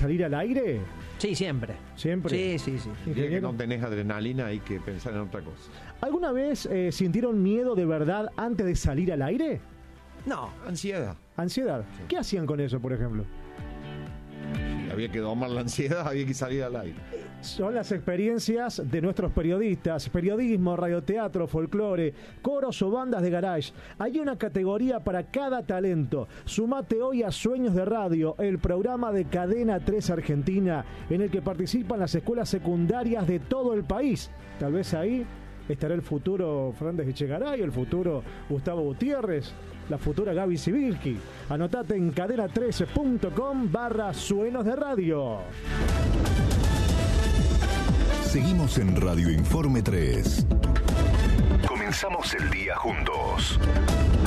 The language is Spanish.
salir al aire? Sí, siempre. ¿Siempre? Sí. El día que no tenés adrenalina hay que pensar en otra cosa. ¿Alguna vez sintieron miedo de verdad antes de salir al aire? No. Ansiedad. ¿Ansiedad? Sí. ¿Qué hacían con eso, por ejemplo? Había que domar la ansiedad, había que salir al aire. Son las experiencias de nuestros periodistas, periodismo, radioteatro, folclore, coros o bandas de garage. Hay una categoría para cada talento. Sumate hoy a Sueños de Radio, el programa de Cadena 3 Argentina, en el que participan las escuelas secundarias de todo el país. Tal vez ahí estará el futuro Fernández Echegaray, el futuro Gustavo Gutiérrez, la futura Gaby Sibilski. Anotate en cadena13.com/Sueños de Radio. Seguimos en Radio Informe 3. Comenzamos el día juntos.